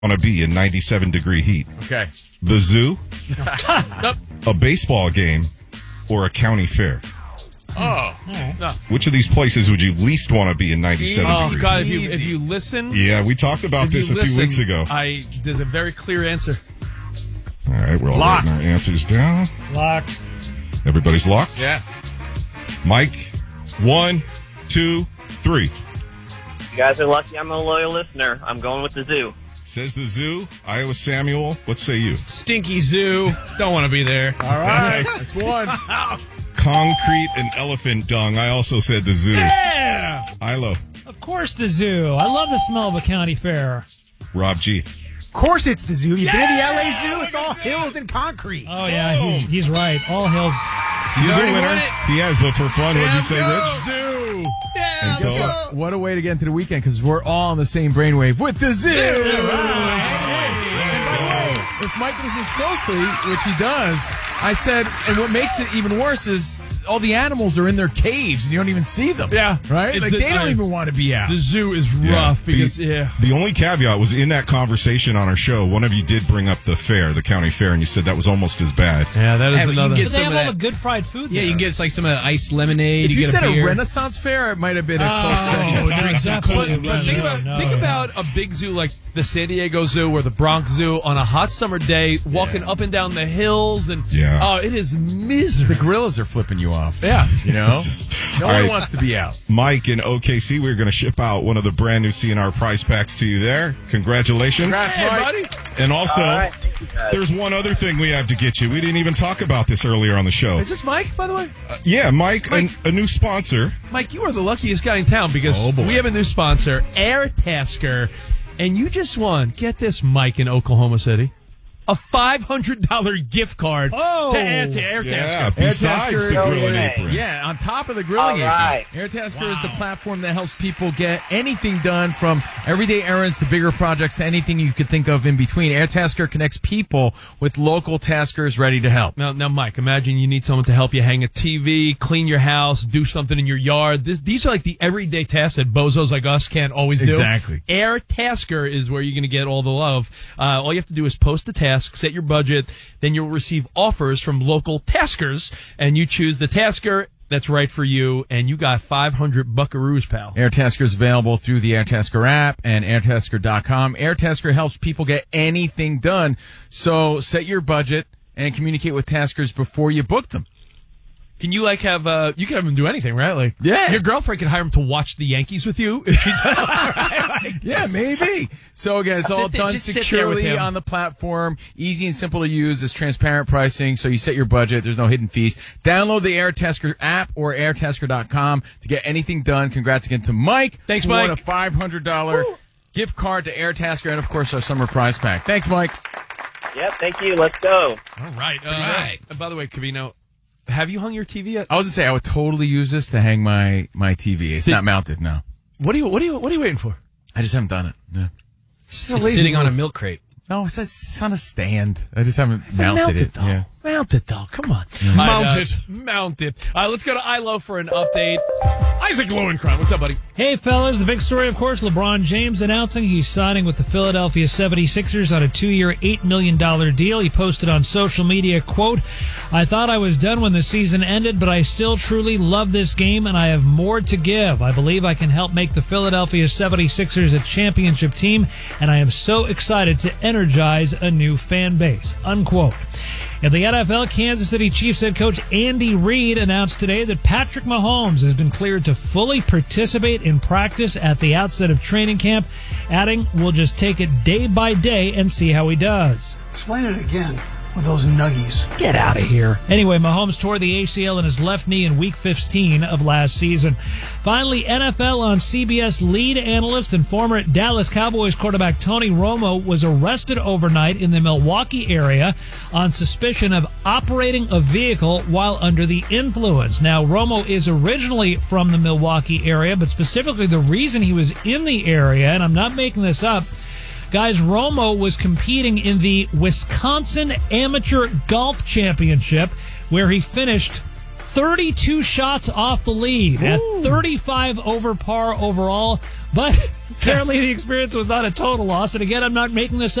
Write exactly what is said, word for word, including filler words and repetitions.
want to be in ninety-seven degree heat? Okay. The zoo, a baseball game, or a county fair? Oh. No. Which of these places would you least want to be in ninety-seven Oh, degrees? God, if you, if you listen. Yeah, we talked about if this you a few listen, weeks ago. I There's a very clear answer. All right, we're all Locked. writing our answers down. Locked. Everybody's locked? Yeah. Mike, one, two, three. You guys are lucky I'm a loyal listener. I'm going with the zoo. Says the zoo. Iowa Samuel, what say you? Stinky zoo. Don't want to be there. All right. That's one. Concrete and elephant dung. I also said the zoo. Yeah! Ilo. Of course the zoo. I love the smell of a county fair. Rob G. Of course it's the zoo. You've been to the L A Zoo? It's all hills and concrete. Oh, yeah, he's, he's right. All hills. He's, He's a already winner. won it. He has, but for fun, what'd you say, Go. Rich? Zoo. Yeah, And let's go. go. What a way to get into the weekend, because we're all on the same brainwave with the zoo. If Mike listens closely, which he does, I said, and what makes it even worse is all the animals are in their caves and you don't even see them. Yeah. Right? It's Like, the- they don't I- even want to be out. The zoo is Yeah. rough because, the, yeah. the only caveat was in that conversation on our show, one of you did bring up the fair, the county fair, and you said that was almost as bad. Yeah, that is Hey, but you another. get But they some have of all that- the good fried food Yeah, there. you can get like some of the iced lemonade. If you you get said a a beer. Renaissance fair, it might have been a close Oh, second. no, definitely. But- but no, think no, about no, think no. about a big zoo like the San Diego Zoo or the Bronx Zoo on a hot summer day, walking up and down the hills, and Yeah. oh, it is miserable. The gorillas are flipping you off. Yeah, You know? No All one right. wants to be out. Mike in O K C, we're going to ship out one of the brand new C N R prize packs to you there. Congratulations. Congrats, Hey, Mike. buddy. And also, All right, thank you guys. there's one other thing we have to get you. We didn't even talk about this earlier on the show. Is this Mike, by the way? Yeah, Mike, Mike. A, a new sponsor. Mike, you are the luckiest guy in town because Oh, boy. we have a new sponsor, Air Tasker, and you just won, get this, Mike in Oklahoma City, a five hundred dollars gift card Oh. to add to Air Yeah, Tasker. besides the No grilling way. apron. Yeah, on top of the grilling All right. apron. AirTasker is the platform that helps people get anything done, from everyday errands to bigger projects to anything you could think of in between. AirTasker connects people with local taskers ready to help. Now, now, Mike, imagine you need someone to help you hang a T V, clean your house, do something in your yard. This, these are like the everyday tasks that bozos like us can't always do. Exactly. Air Tasker is where you're going to get all the love. Uh, all you have to do is post a task, set your budget, then you'll receive offers from local taskers, and you choose the tasker that's right for you, and you got five hundred buckaroos, pal. AirTasker is available through the AirTasker app and airtasker dot com. AirTasker helps people get anything done. So set your budget and communicate with taskers before you book them. Can you like have uh you can have him do anything, right? Like Yeah. your girlfriend can hire him to watch the Yankees with you if she does. Right? Like, Yeah, maybe. So again, it's Sit all there- done just sit there with securely him. on the platform, easy and simple to use. It's transparent pricing, so you set your budget. There's no hidden fees. Download the AirTasker app or airtasker dot com to get anything done. Congrats again to Mike. Thanks, who won Mike. a five hundred dollars gift card to AirTasker and, of course, our summer prize pack. Thanks, Mike. Yep, thank you. Let's go. all right. Uh, right. And by the way, Cavino, have you hung your T V yet? I was going to say, I would totally use this to hang my, my T V. It's Did- not mounted, no. What are you what are you what are you waiting for? I just haven't done it. Yeah. It's, It's sitting on a milk crate. No, it's, it's on a stand. I just haven't Mount mounted it, it. though. Yeah. Mount it, though. Come on. Mount uh, it. Mount it. All right, let's go to I L O for an update. Isaac Lowenkron, what's up, buddy? Hey, fellas, the big story, of course, LeBron James announcing he's signing with the Philadelphia seventy-sixers on a two-year, eight million dollars deal. He posted on social media, quote, I thought I was done when the season ended, but I still truly love this game, and I have more to give. I believe I can help make the Philadelphia seventy-sixers a championship team, and I am so excited to energize a new fan base, unquote. In the N F L, Kansas City Chiefs head coach Andy Reid announced today that Patrick Mahomes has been cleared to fully participate in practice at the outset of training camp, adding, we'll just take it day by day and see how he does. Explain it again with those nuggies. Get out of here. Anyway, Mahomes tore the A C L in his left knee in week fifteen of last season. Finally, N F L on C B S lead analyst and former Dallas Cowboys quarterback Tony Romo was arrested overnight in the Milwaukee area on suspicion of operating a vehicle while under the influence. Now, Romo is originally from the Milwaukee area, but specifically the reason he was in the area, and I'm not making this up, guys, Romo was competing in the Wisconsin Amateur Golf Championship, where he finished thirty-two shots off the lead at thirty-five over par overall. But Apparently, the experience was not a total loss. And again, I'm not making this